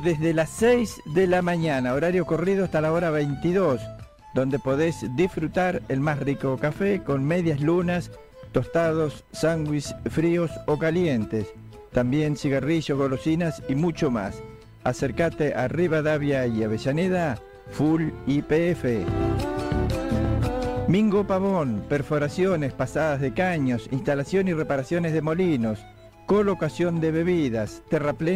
Desde las 6 de la mañana, horario corrido hasta la hora 22, donde podés disfrutar el más rico café con medias lunas, tostados, sándwiches fríos o calientes, también cigarrillos, golosinas y mucho más. Acércate a Rivadavia y Avellaneda, Full YPF. Mingo Pavón, perforaciones, pasadas de caños, instalación y reparaciones de molinos, colocación de bebidas, terraplén